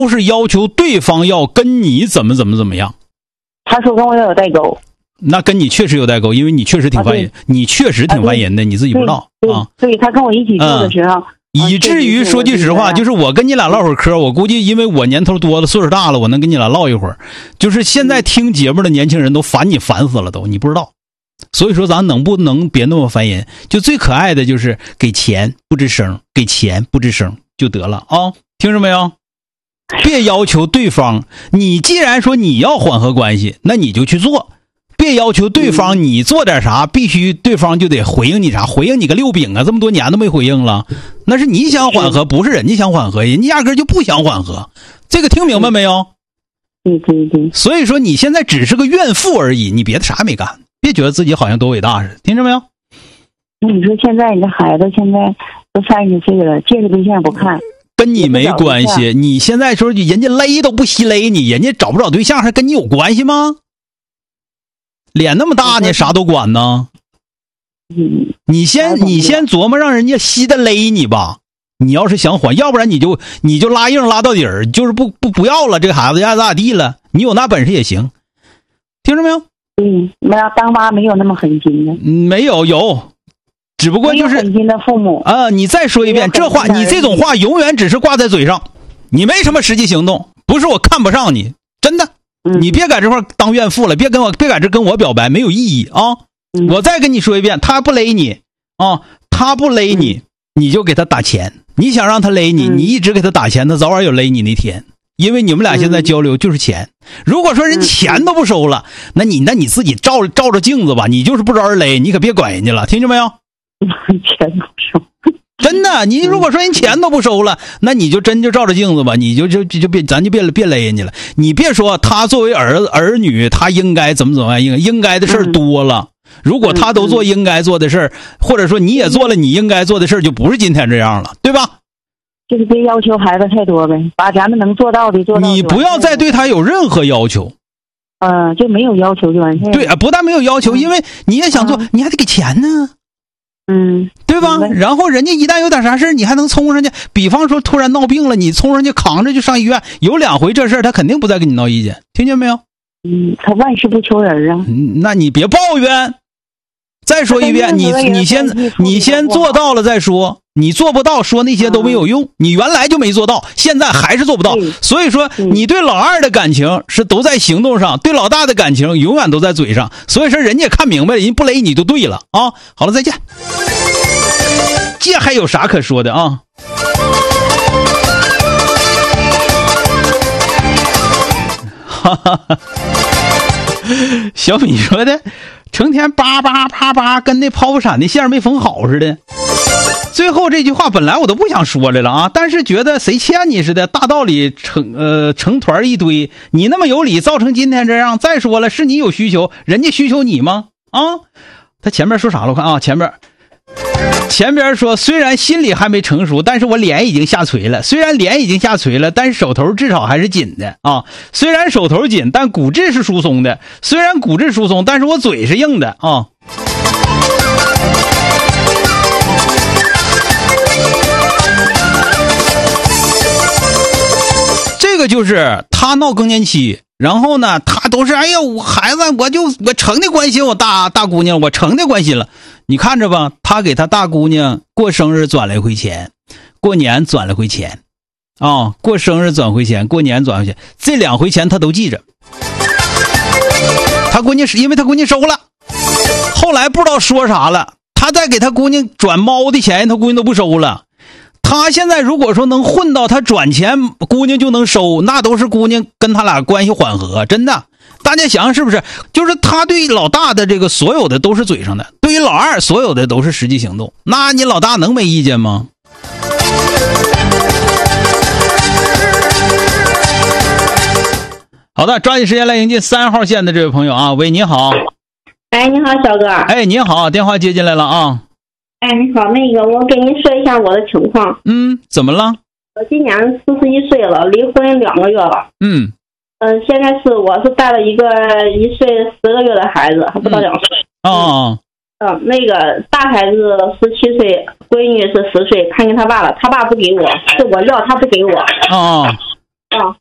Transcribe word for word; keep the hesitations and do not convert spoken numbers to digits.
都是要求对方要跟你怎么怎么怎么样。 他说跟我要有代沟， 那跟你确实有代沟，因为你确实挺烦人，啊、你确实挺烦人的，你自己不知道啊。 对，他跟我一起住的时候。嗯以至于说句实话，就是我跟你俩唠会儿嗑，我估计因为我年头多了，岁数大了，我能跟你俩唠一会儿。就是现在听节目的年轻人都烦你烦死了都，你不知道。所以说咱能不能别那么烦人？就最可爱的就是给钱不吱声，给钱不吱声就得了啊！听着没有？别要求对方，你既然说你要缓和关系，那你就去做。别要求对方你做点啥必须对方就得回应你啥，回应你个六饼啊，这么多年都没回应了，那是你想缓和，不是人家想缓和，人家压根就不想缓和。这个听明白没有？ 对对对。 所以说你现在只是个怨妇而已，你别的啥也没干，别觉得自己好像多伟大似的，听着没有？ 那你说现在你的孩子现在都三十岁了，介绍对象不看， 跟你没关系。你现在说人家勒都不惜勒你，人家找不找对象还跟你有关系吗？脸那么大呢，啥都管呢。你先你先琢磨让人家稀的勒你吧。你要是想缓，要不然你就你就拉硬拉到底儿，就是不不不要了，这个孩子爱咋咋地了，你有那本事也行。听着没有？ 嗯，没有，当妈没有那么狠心的。 没有有，只不过就是狠心的父母啊。你再说一遍这话，你这种话永远只是挂在嘴上，你没什么实际行动。不是我看不上你，真的。你别在这块当怨妇了，别跟我别在这跟我表白，没有意义啊！嗯、我再跟你说一遍，他不勒你啊，他不勒你，嗯、你就给他打钱。你想让他勒你，嗯、你一直给他打钱，他早晚有勒你那天。因为你们俩现在交流就是钱。嗯、如果说人钱都不收了，嗯、那你那你自己照照着镜子吧，你就是不招人勒，你可别管人家了，听见没有？ 钱不收。 真的，你如果说人钱都不收了，那你就真就照着镜子吧，你就就就别咱就别别勒人家了。你别说他作为儿儿女，他应该怎么怎么样，应该应该的事儿多了。如果他都做应该做的事儿，或者说你也做了你应该做的事儿，就不是今天这样了，对吧？ 就是别要求孩子太多呗，把咱们能做到的做到。 你不要再对他有任何要求。 嗯、呃，就没有要求就完事儿。 对啊，不但没有要求，因为你也想做，嗯、你还得给钱呢。 嗯， 对吧？然后人家一旦有点啥事你还能冲上去。比方说突然闹病了，你冲上去扛着就上医院，有两回这事儿他肯定不再跟你闹意见，听见没有？ 嗯，他万事不求人啊。 嗯，那你别抱怨。再说一遍，你你先你先做到了再说，你做不到说那些都没有用，你原来就没做到，现在还是做不到。所以说你对老二的感情是都在行动上，对老大的感情永远都在嘴上。所以说人家也看明白了，人不勒你就对了啊。好了，再见。这还有啥可说的啊？哈哈哈。小米说的成天叭叭叭叭跟那抛物伞的线没缝好似的。最后这句话本来我都不想说来了啊，但是觉得谁欠你似的，大道理成呃成团一堆，你那么有理造成今天这样。再说了，是你有需求，人家需求你吗？啊，他前面说啥了？我看啊，前面前边说虽然心里还没成熟，但是我脸已经下垂了。虽然脸已经下垂了，但是手头至少还是紧的啊。虽然手头紧，但骨质是疏松的。虽然骨质疏松，但是我嘴是硬的啊。这个就是他闹更年期，然后呢，他都是哎呀，我孩子，我就我成的关心我大大姑娘，我成的关心了。你看着吧，他给他大姑娘过生日转了一回钱，过年转了回钱，啊、哦，过生日转回钱，过年转回钱，这两回钱他都记着。他姑娘是因为他姑娘收了，后来不知道说啥了，他再给他姑娘转猫的钱，他姑娘都不收了。他现在如果说能混到他转钱，姑娘就能收，那都是姑娘跟他俩关系缓和，真的。大家想想是不是？就是他对老大的这个所有的都是嘴上的，对于老二所有的都是实际行动。那你老大能没意见吗？好的，抓紧时间来迎接三号线的这位朋友啊，喂，你好。 哎，你好，小哥。 哎，你好，电话接进来了啊。 哎，你好，那个我跟你说一下我的情况。 嗯，怎么了？ 我今年四十一岁了，离婚两个月了。 嗯。 嗯、呃，现在是我是带了一个一岁十个月的孩子，还不到两岁。 哦。 嗯、呃，那个大孩子十七岁，闺女是十岁，看见他爸了，他爸不给我，是我要他不给我。 哦。 啊。